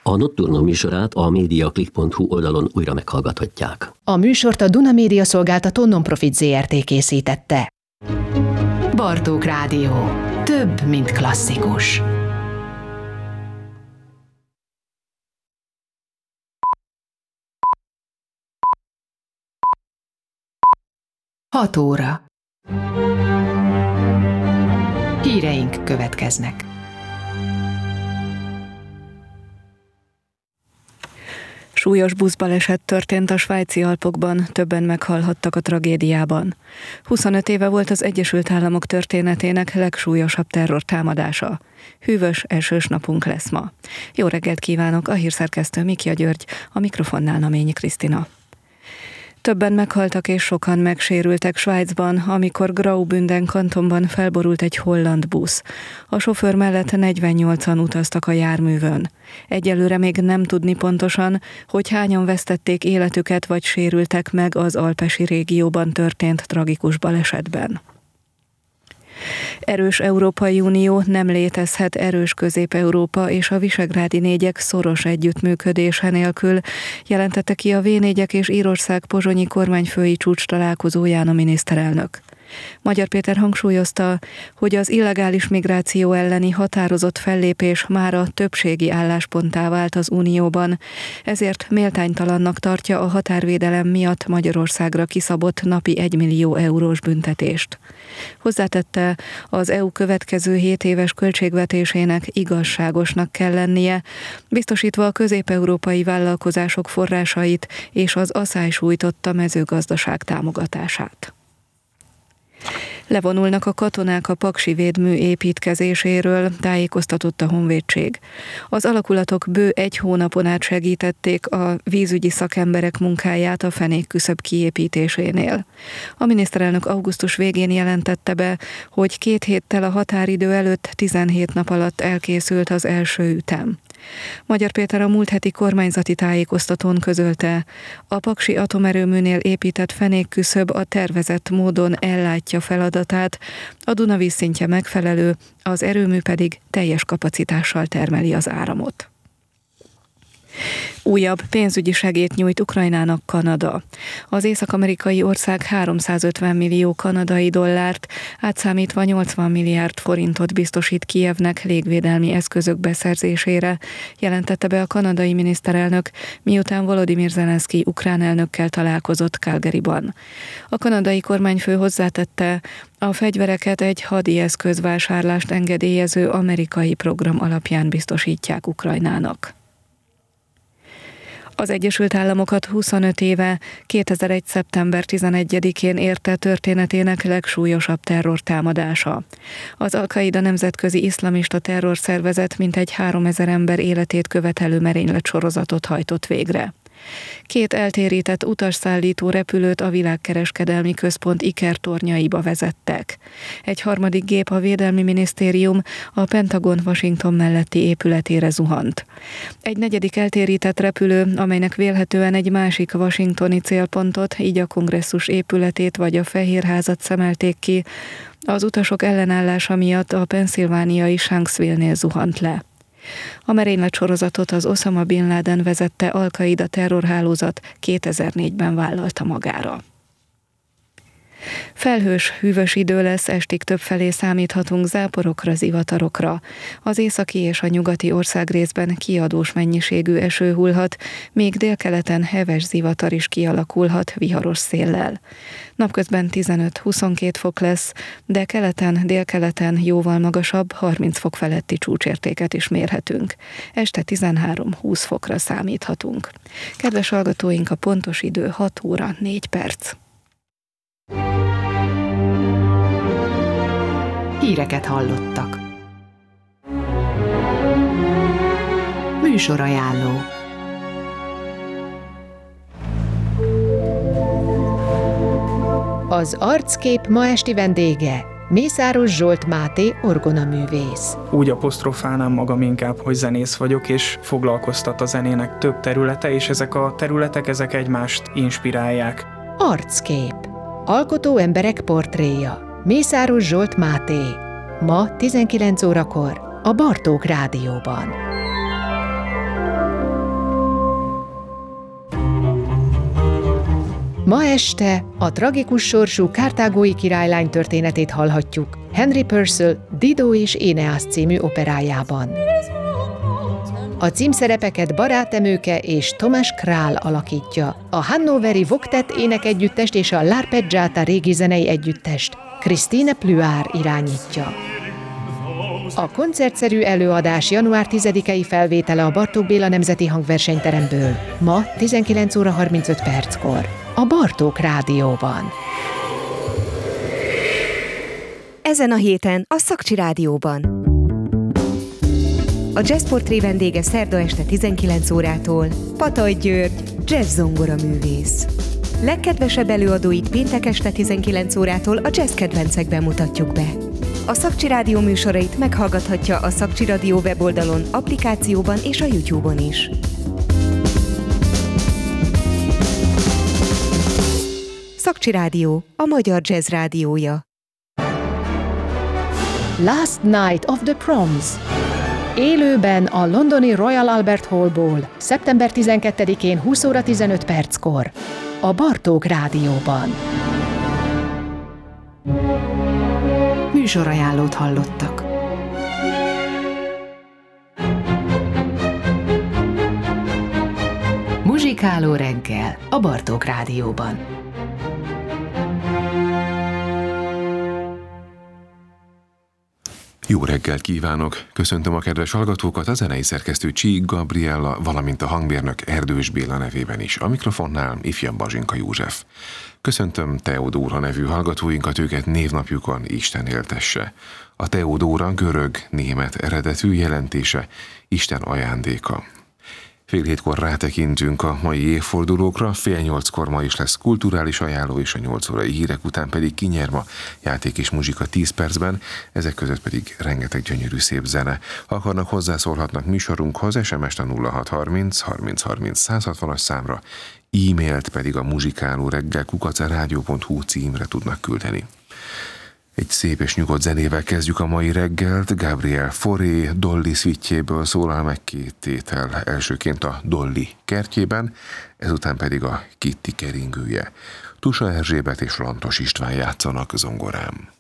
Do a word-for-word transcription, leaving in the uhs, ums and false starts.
A Nocturno műsorát a mediaclick pont hu oldalon újra meghallgathatják. A műsort a Duna Média Szolgáltató Nonprofit zé er té készítette. Bartók Rádió. Több, mint klasszikus. Hat óra. Híreink következnek. Súlyos buszbaleset történt a svájci Alpokban, többen meghalhattak a tragédiában. huszonöt éve volt az Egyesült Államok történetének legsúlyosabb terrortámadása. Hűvös, esős napunk lesz ma. Jó reggelt kívánok, a hírszerkesztő Mikja György, a mikrofonnál Naményi Krisztina. Többen meghaltak és sokan megsérültek Svájcban, amikor Graubünden kantonban felborult egy holland busz. A sofőr mellett negyvennyolcan utaztak a járművön. Egyelőre még nem tudni pontosan, hogy hányan vesztették életüket vagy sérültek meg az alpesi régióban történt tragikus balesetben. Erős Európai Unió nem létezhet erős Közép-Európa és a visegrádi négyek szoros együttműködése nélkül, jelentette ki a vé négyek és Írország pozsonyi kormányfői csúcs találkozóján a miniszterelnök. Magyar Péter hangsúlyozta, hogy az illegális migráció elleni határozott fellépés mára többségi állásponttá vált az Unióban, ezért méltánytalannak tartja a határvédelem miatt Magyarországra kiszabott napi egymillió eurós büntetést. Hozzátette, az é u következő hét éves költségvetésének igazságosnak kell lennie, biztosítva a közép-európai vállalkozások forrásait és az aszály sújtotta mezőgazdaság támogatását. Levonulnak a katonák a paksi védmű építkezéséről, tájékoztatott a honvédség. Az alakulatok bő egy hónapon át segítették a vízügyi szakemberek munkáját a fenékküszöb kiépítésénél. A miniszterelnök augusztus végén jelentette be, hogy két héttel a határidő előtt tizenhét nap alatt elkészült az első ütem. Magyar Péter a múlt heti kormányzati tájékoztatón közölte, a paksi atomerőműnél épített fenékküszöb a tervezett módon ellátja feladatát, a Duna vízszintje megfelelő, az erőmű pedig teljes kapacitással termeli az áramot. Újabb pénzügyi segélyt nyújt Ukrajnának Kanada. Az észak-amerikai ország háromszázötven millió kanadai dollárt, átszámítva nyolcvan milliárd forintot biztosít Kijevnek légvédelmi eszközök beszerzésére, jelentette be a kanadai miniszterelnök, miután Volodymyr Zelenszky ukrán elnökkel találkozott Calgaryban. A kanadai kormányfő hozzátette, a fegyvereket egy hadi eszközvásárlást engedélyező amerikai program alapján biztosítják Ukrajnának. Az Egyesült Államokat huszonöt éve, kétezer-egy. szeptember tizenegyedikén érte történetének legsúlyosabb terrortámadása. Az Al-Qaida nemzetközi iszlamista terrorszervezet mintegy háromezer ember életét követelő merénylet sorozatot hajtott végre. Két eltérített utasszállító repülőt a világkereskedelmi központ ikertornyaiba vezettek. Egy harmadik gép a Védelmi Minisztérium a Pentagon Washington melletti épületére zuhant. Egy negyedik eltérített repülő, amelynek vélhetően egy másik washingtoni célpontot, így a kongresszus épületét vagy a Fehérházat szemelték ki, az utasok ellenállása miatt a pennsylvániai Shanksville-nél zuhant le. A merénylet sorozatot az Osama Bin Laden vezette Al-Qaida terrorhálózat kétezer-négyben vállalta magára. Felhős, hűvös idő lesz, estig többfelé számíthatunk záporokra, zivatarokra. Az északi és a nyugati országrészben kiadós mennyiségű eső hullhat, míg délkeleten heves zivatar is kialakulhat viharos széllel. Napközben tizenöt-huszonkét fok lesz, de keleten, délkeleten jóval magasabb, harminc fok feletti csúcsértéket is mérhetünk. Este tizenhárom-húsz fokra számíthatunk. Kedves hallgatóink, a pontos idő hat óra négy perc. Híreket hallottak. Műsorajánló. Az Arckép ma esti vendége Mészáros Zsolt Máté orgonaművész. Úgy apostrofálnám magam inkább, hogy zenész vagyok, és foglalkoztat a zenének több területe, és ezek a területek ezek egymást inspirálják. Arckép. Alkotó emberek portréja. Mészáros Zsolt Máté. Ma tizenkilenc órakor a Bartók Rádióban. Ma este a tragikus sorsú kartágói királylány történetét hallhatjuk Henry Purcell Dido és Éneász című operájában. A címszerepeket Barát Emőke és Tomás Král alakítja, a hannoveri Voktet énekegyüttest és a L'Arpeggiata régi zenei együttest Christine Pluár irányítja. A koncertszerű előadás január tizedikei felvétele a Bartók Béla Nemzeti Hangversenyteremből, ma tizenkilenc óra harmincöt perckor, a Bartók Rádióban. Ezen a héten a Szakcsi Rádióban. A Jazzportré vendége szerda este tizenkilenc órától Pataj György, jazz zongora művész. Legkedvesebb előadóit péntek este tizenkilenc órától a jazz kedvencekben mutatjuk be. A Szakcsi Rádió műsorait meghallgathatja a Szakcsi Rádió weboldalon, applikációban és a YouTube-on is. Szakcsi Rádió, a magyar jazz rádiója. Last Night of the Proms. Élőben a londoni Royal Albert Hallból, szeptember tizenkettedikén húsz óra tizenöt perckor, a Bartók Rádióban. Műsorajánlót hallottak. Muzsikáló reggel a Bartók Rádióban. Jó reggelt kívánok! Köszöntöm a kedves hallgatókat, a zenei szerkesztő Csík Gabriella, valamint a hangmérnök Erdős Béla nevében is. A mikrofonnál ifjabb Bazsinka József. Köszöntöm Teodóra nevű hallgatóinkat, őket névnapjukon Isten éltesse. A Teodóra görög-német eredetű, jelentése Isten ajándéka. Fél hétkor rátekintünk a mai évfordulókra, fél nyolckor ma is lesz kulturális ajánló, és a nyolc órai hírek után pedig kinyer ma játék és muzsika tíz percben, ezek között pedig rengeteg gyönyörű szép zene. Ha akarnak, hozzászólhatnak műsorunkhoz, es em est a nulla hat harminc harminc harminc száz hatvanas számra, e-mailt pedig a muzsikáló reggel kukac rádió pont hu címre tudnak küldeni. Egy szép és nyugodt zenével kezdjük a mai reggelt. Gabriel Fauré Dolly szvitjéből szólal meg két tétel. Elsőként a Dolly kertjében, ezután pedig a Kitty keringője. Tusa Erzsébet és Lantos István játszanak zongorán.